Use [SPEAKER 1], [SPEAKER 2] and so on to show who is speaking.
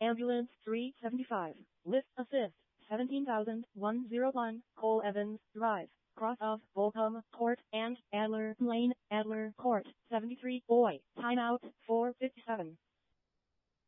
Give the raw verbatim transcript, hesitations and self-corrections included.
[SPEAKER 1] Ambulance three seventy-five. Lift assist. seventeen thousand one hundred one. Cole Evans Drive. Cross of Bolcom Court and Adler Lane, Adler Court, seventy-three. Boy. Timeout four fifty-seven.